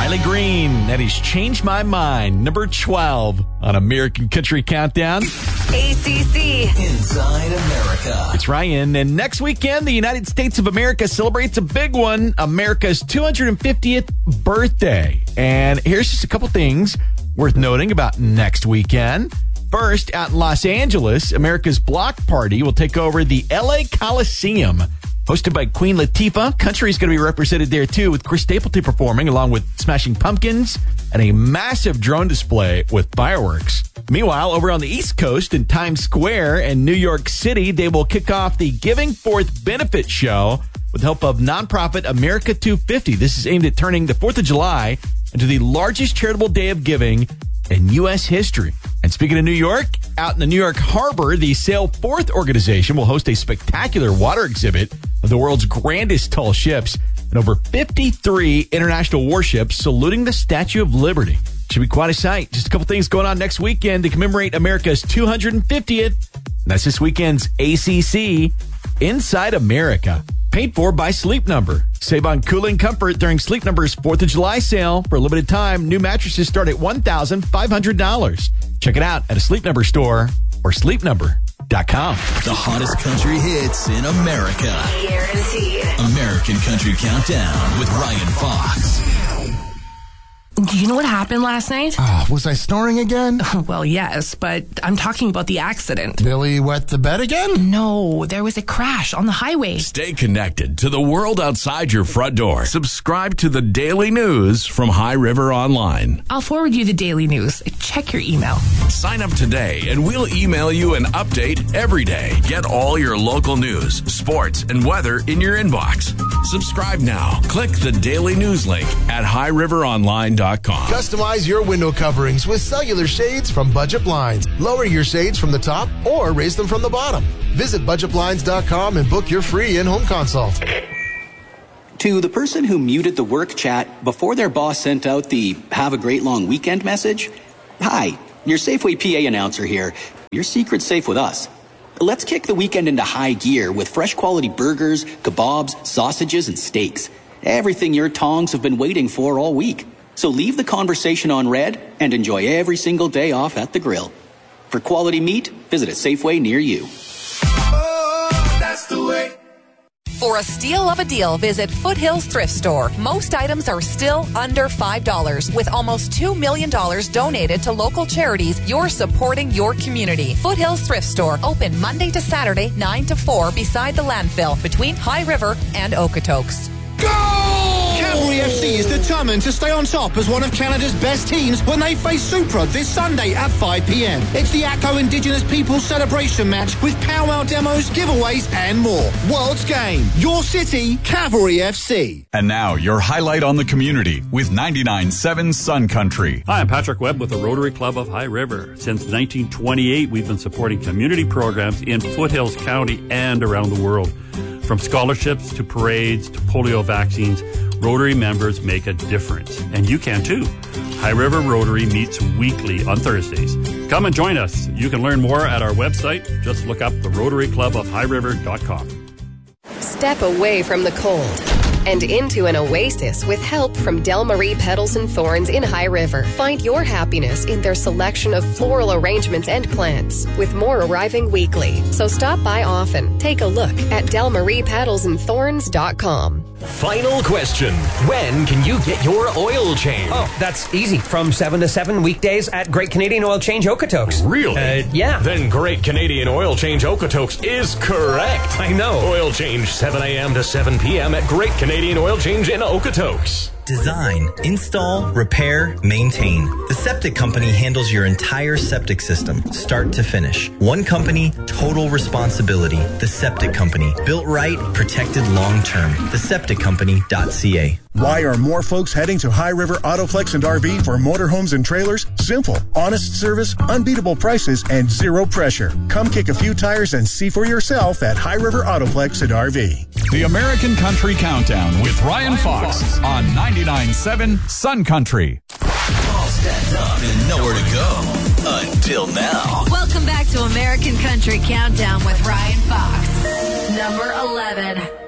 Riley Green, that is Changed My Mind, number 12 on American Country Countdown. ACC. Inside America. It's Ryan, and next weekend, the United States of America celebrates a big one, America's 250th birthday. And here's just a couple things worth noting about next weekend. First, out in Los Angeles, America's Block Party will take over the LA Coliseum. Hosted by Queen Latifah, country is going to be represented there too, with Chris Stapleton performing along with Smashing Pumpkins and a massive drone display with fireworks. Meanwhile, over on the East Coast in Times Square in New York City, they will kick off the Giving Forth Benefit Show with the help of nonprofit America 250. This is aimed at turning the 4th of July into the largest charitable day of giving in U.S. history. And speaking of New York, out in the New York Harbor, the Sail Forth organization will host a spectacular water exhibit of the world's grandest tall ships and over 53 international warships saluting the Statue of Liberty. Should be quite a sight. Just a couple things going on next weekend to commemorate America's 250th. That's this weekend's ACC Inside America. Paid for by Sleep Number. Save on cooling comfort during Sleep Number's 4th of July sale. For a limited time, new mattresses start at $1,500. Check it out at a Sleep Number store or sleepnumber.com. The hottest country hits in America. Guaranteed. American Country Countdown with Ryan Fox. Do you know what happened last night? Was I snoring again? Well, yes, but I'm talking about the accident. Billy wet the bed again? No, there was a crash on the highway. Stay connected to the world outside your front door. Subscribe to the daily news from High River Online. I'll forward you the daily news. Check your email. Sign up today and we'll email you an update every day. Get all your local news, sports, and weather in your inbox. Subscribe now. Click the daily news link at highriveronline.com. Customize your window coverings with cellular shades from Budget Blinds. Lower your shades from the top or raise them from the bottom. Visit budgetblinds.com and book your free in-home consult. To the person who muted the work chat before their boss sent out the "Have a great long weekend" message, hi, your Safeway PA announcer here. Your secret's safe with us. Let's kick the weekend into high gear with fresh quality burgers, kebabs, sausages, and steaks. Everything your tongs have been waiting for all week. So leave the conversation on red and enjoy every single day off at the grill. For quality meat, visit a Safeway near you. Oh, that's the way. For a steal of a deal, visit Foothills Thrift Store. Most items are still under $5. With almost $2 million donated to local charities, you're supporting your community. Foothills Thrift Store, open Monday to Saturday, 9 to 4, beside the landfill, between High River and Okotoks. Cavalry FC is determined to stay on top as one of Canada's best teams when they face Supra this Sunday at 5 p.m. It's the ATCO Indigenous Peoples Celebration match with powwow demos, giveaways and more. World's game. Your city, Cavalry FC. And now your highlight on the community with 99.7 Sun Country. Hi, I'm Patrick Webb with the Rotary Club of High River. Since 1928, we've been supporting community programs in Foothills County and around the world. From scholarships to parades to polio vaccines, Rotary members make a difference. And you can too. High River Rotary meets weekly on Thursdays. Come and join us. You can learn more at our website. Just look up the RotaryClubOfHighRiver.com. Step away from the cold and into an oasis with help from Del Marie Petals and Thorns in High River. Find your happiness in their selection of floral arrangements and plants, with more arriving weekly. So stop by often. Take a look at delmariepetalsandthorns.com. Final question. When can you get your oil change? Oh, that's easy. From 7 to 7 weekdays at Great Canadian Oil Change Okotoks. Really? Yeah. Then Great Canadian Oil Change Okotoks is correct. I know. Oil change 7 a.m. to 7 p.m. at Great Canadian Oil Change in Okotoks. Design, install, repair, maintain. The Septic Company handles your entire septic system, start to finish. One company, total responsibility. The Septic Company. Built right, protected long term. TheSepticCompany.ca. Why are more folks heading to High River Autoflex and RV for motorhomes and trailers? Simple. Honest service, unbeatable prices, and zero pressure. Come kick a few tires and see for yourself at High River Autoflex and RV. The American Country Countdown with Ryan Fox on 99.7 Sun Country. All stand up and nowhere to go until now. Welcome back to American Country Countdown with Ryan Fox. Number 11.